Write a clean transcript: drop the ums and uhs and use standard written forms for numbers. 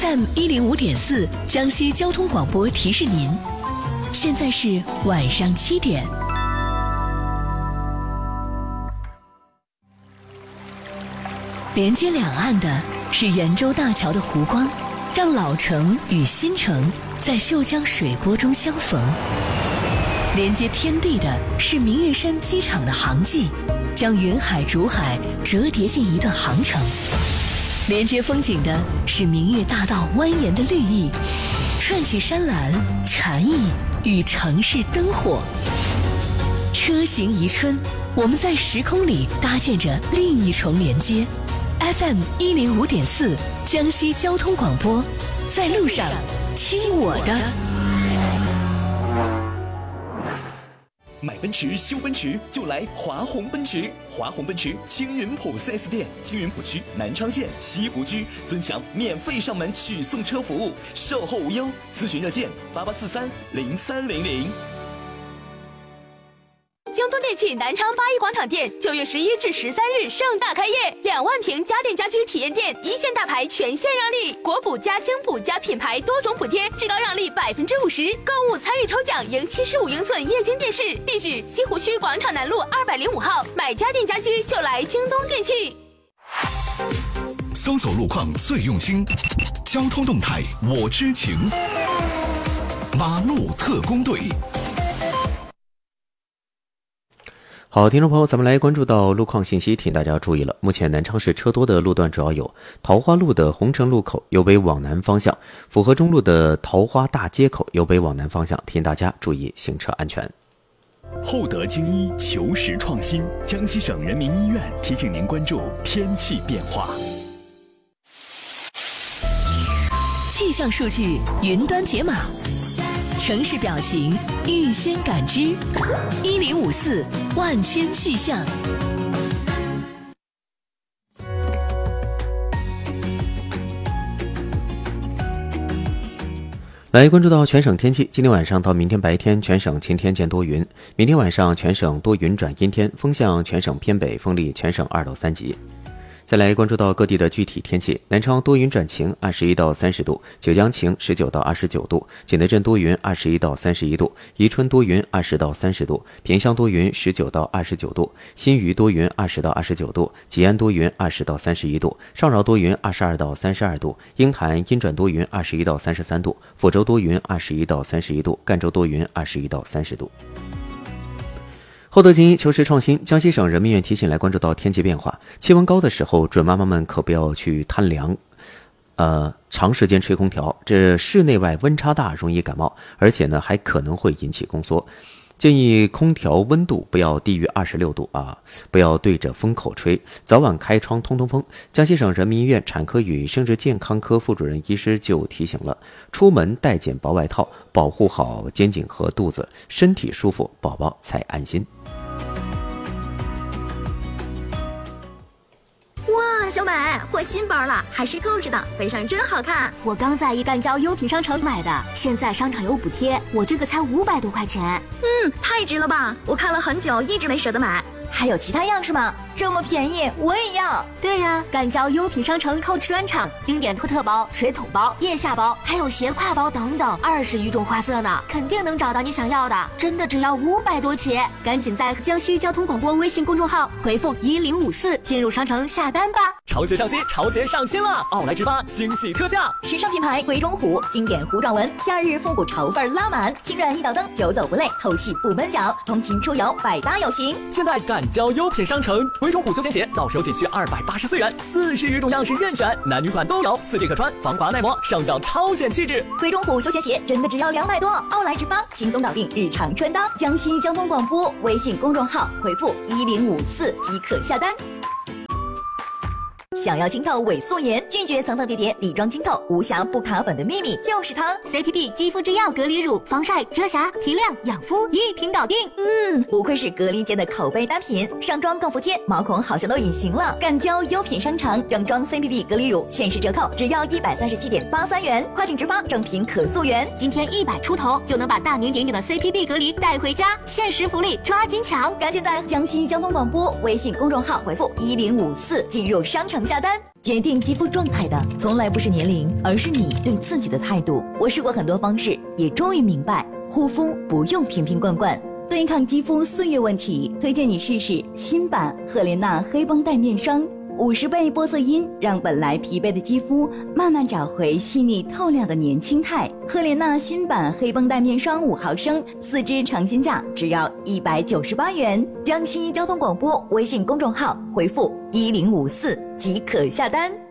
FM105.4江西交通广播提示您，现在是晚上7点。连接两岸的是圆洲大桥的湖光，让老城与新城在秀江水波中相逢。连接天地的是明月山机场的航迹，将云海竹海折叠进一段航程。连接风景的是明月大道蜿蜒的绿意，串起山岚禅意与城市灯火。车行宜春，我们在时空里搭建着另一重连接。FM105.4江西交通广播，在路上听我的。 买奔驰修奔驰就来华宏奔驰，华宏奔驰青云浦 4S 店，青云浦区南昌县西湖区尊享免费上门取送车服务，售后无忧，咨询热线88430300。 京东电器南昌八一广场店9月11至13日盛大开业，2万平家电家居体验店，一线大牌全线让利，国补加京补加品牌多种补贴，至高让利50%，购物参与抽奖赢75英寸液晶电视。地址：西湖区广场南路205号。买家电家居就来京东电器。 搜索路况最用心，交通动态我知情，马路特工队。 好，听众朋友，咱们来关注到路况信息，提醒大家注意了。目前南昌市车多的路段主要有桃花路的红城路口由北往南方向，府河中路的桃花大街口由北往南方向，提醒大家注意行车安全。 厚德精医，求实创新，江西省人民医院提醒您关注天气变化。 气象数据云端解码，城市表情预先感知，1054万千气象。 来关注到全省天气，今天晚上到明天白天全省晴天见多云，明天晚上全省多云转阴天，风向全省偏北，风力全省2到3级。再来关注到各地的具体天气，南昌多云转晴，21到30度；九江晴，19到29度；景德镇多云，21到31度；宜春多云，20到30度；萍乡多云，19到29度；新余多云，20到29度；吉安多云，20到31度；上饶多云，22到32度；鹰潭阴转多云，21到33度；抚州多云，21到31度；赣州多云，21到30度。厚德精医，求实创新。江西省人民医院提醒来关注到天气变化，气温高的时候，准妈妈们可不要去贪凉，长时间吹空调，这室内外温差大，容易感冒，而且呢还可能会引起宫缩。建议空调温度不要低于26度啊，不要对着风口吹，早晚开窗通通风。江西省人民医院产科与生殖健康科副主任医师就提醒了，出门带件薄外套，保护好肩颈和肚子，身体舒服，宝宝才安心。 哇，小美，换新包了，还是扣着的，背上真好看。 我刚在一赣交优品商城买的，现在商场有补贴，我这个才500多块钱。 太值了吧！我看了很久，一直没舍得买。还有其他样式吗？这么便宜，我也要。 对呀，赣交优品商城Coach专场，经典托特包、水桶包、腋下包，还有斜挎包等等，20余种花色呢，肯定能找到你想要的。真的只要500多起，赶紧在江西交通广播微信公众号回复1054进入商城下单吧。 潮鞋上新，潮鞋上新了！奥莱直发惊喜特价， 时尚品牌鬼冢虎，经典糊状纹，夏日复古潮范拉满，轻软一脚蹬，久走不累，透气不闷脚，通勤出游百搭有型。 现在赣交优品商城，鬼冢虎休闲鞋到手仅需284元，40余种样式任选，男女款都有，4件可穿，防滑耐磨，上脚超显气质。 鬼冢虎休闲鞋真的只要200多，奥莱直发轻松搞定日常穿搭。江西交通广播微信公众号回复1054即可下单。想要清透伪素颜，拒绝层层叠叠底妆清透，无瑕不卡粉的秘密就是它。 CPB 肌肤之钥隔离乳，防晒、遮瑕、提亮、养肤一瓶搞定。 不愧是隔离间的口碑单品，上妆更服帖，毛孔好像都隐形了。赣交优品商城正装 CPB 隔离乳限时折扣，只要137.83元，跨境直发，正品可溯源。 今天100出头就能把大名鼎鼎的 CPB 隔离带回家，限时福利抓紧抢！ 赶紧在江西交通广播微信公众号回复1054进入商城。 下单。决定肌肤状态的从来不是年龄，而是你对自己的态度。我试过很多方式，也终于明白，护肤不用瓶瓶罐罐。对抗肌肤岁月问题，推荐你试试新版赫莲娜黑绷带面霜，50倍玻色因，让本来疲惫的肌肤慢慢找回细腻透亮的年轻态。赫莲娜新版黑绷带面霜5毫升，4支尝鲜价只要198元。江西交通广播微信公众号回复1054即可下单。